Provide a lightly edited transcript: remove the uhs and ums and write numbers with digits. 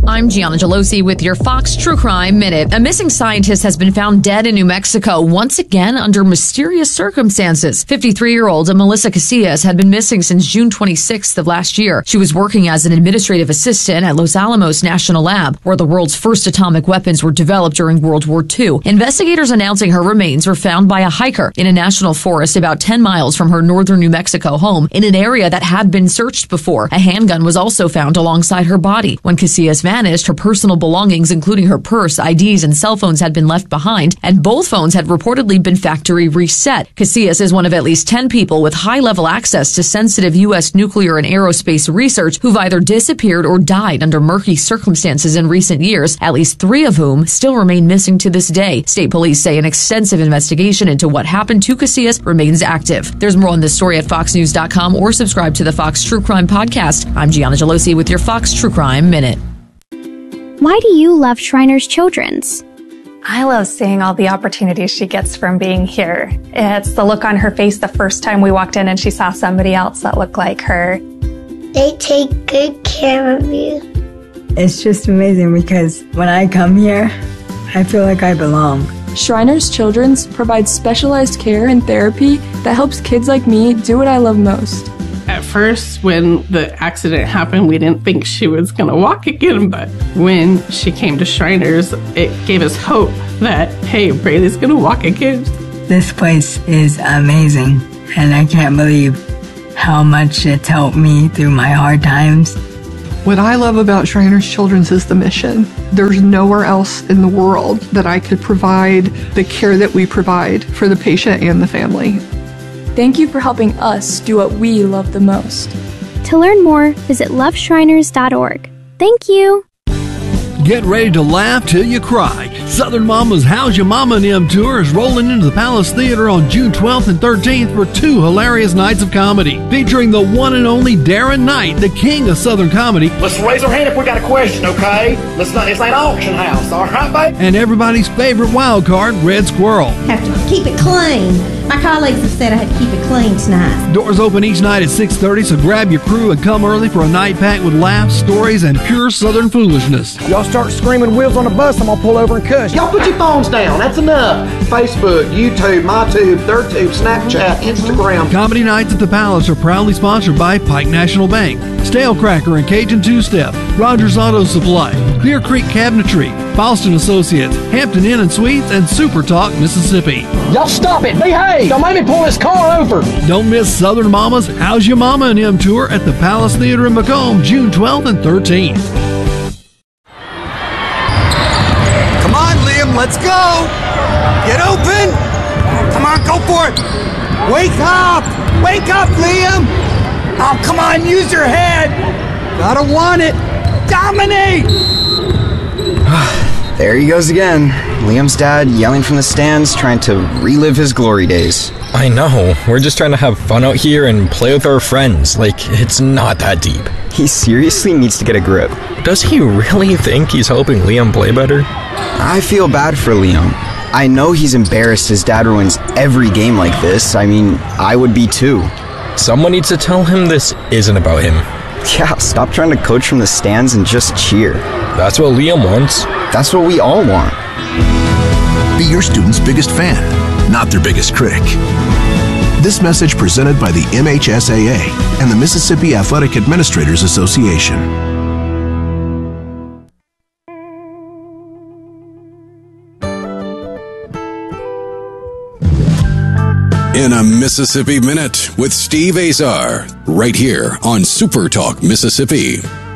I'm Gianna Gelosi with your Fox True Crime Minute. A missing scientist has been found dead in New Mexico, once again under mysterious circumstances. 53-year-old Melissa Casillas had been missing since June 26th of last year. She was working as an administrative assistant at Los Alamos National Lab, where the world's first atomic weapons were developed during World War II. Investigators announcing her remains were found by a hiker in a national forest about 10 miles from her northern New Mexico home in an area that had been searched before. A handgun was also found alongside her body. When Casillas vanished, her personal belongings, including her purse, IDs, and cell phones, had been left behind, and both phones had reportedly been factory reset. Casillas is one of at least 10 people with high-level access to sensitive U.S. nuclear and aerospace research who've either disappeared or died under murky circumstances in recent years, at least 3 of whom still remain missing to this day. State police say an extensive investigation into what happened to Casillas remains active. There's more on this story at foxnews.com or subscribe to the Fox True Crime Podcast. I'm Gianna Gelosi with your Fox True Crime Minute. Why do you love Shriners Children's? I love seeing all the opportunities she gets from being here. It's the look on her face the first time we walked in and she saw somebody else that looked like her. They take good care of you. It's just amazing because when I come here, I feel like I belong. Shriners Children's provides specialized care and therapy that helps kids like me do what I love most. At first, when the accident happened, we didn't think she was going to walk again, but when she came to Shriners, it gave us hope that, hey, Braylee's going to walk again. This place is amazing, and I can't believe how much it's helped me through my hard times. What I love about Shriners Children's is the mission. There's nowhere else in the world that I could provide the care that we provide for the patient and the family. Thank you for helping us do what we love the most. To learn more, visit loveshriners.org. Thank you. Get ready to laugh till you cry. Southern Mama's How's Your Mama and Them tour is rolling into the Palace Theater on June 12th and 13th for 2 hilarious nights of comedy, featuring the one and only Darren Knight, the king of Southern comedy. Let's raise our hand if we got a question, okay? This ain't auction house, all right, babe? And everybody's favorite wild card, Red Squirrel. Have to keep it clean. My colleagues have said I had to keep it clean tonight. Doors open each night at 6:30, so grab your crew and come early for a night packed with laughs, stories, and pure Southern foolishness. Y'all start screaming wheels on the bus, I'm gonna pull over and cuss. Y'all put your phones down, that's enough. Facebook, YouTube, MyTube, ThirdTube, Snapchat, Instagram. Comedy nights at the Palace are proudly sponsored by Pike National Bank, Stale Cracker and Cajun Two-Step, Rogers Auto Supply, Clear Creek Cabinetry, Boston Associates, Hampton Inn and Suites, and Super Talk, Mississippi. Y'all stop it, behave! Don't make me pull this car over. Don't miss Southern Mama's How's Your Mama and Them tour at the Palace Theater in Macomb, June 12th and 13th. Come on, Liam, let's go! Get open! Come on, go for it! Wake up! Wake up, Liam! Oh, come on, use your head! Gotta want it! Dominate! There he goes again. Liam's dad yelling from the stands, trying to relive his glory days. I know. We're just trying to have fun out here and play with our friends. Like, it's not that deep. He seriously needs to get a grip. Does he really think he's helping Liam play better? I feel bad for Liam. I know he's embarrassed his dad ruins every game like this. I mean, I would be too. Someone needs to tell him this isn't about him. Yeah, stop trying to coach from the stands and just cheer. That's what Liam wants. That's what we all want. Be your student's biggest fan, not their biggest critic. This message presented by the MHSAA and the Mississippi Athletic Administrators Association. In a Mississippi Minute with Steve Azar, right here on Super Talk Mississippi.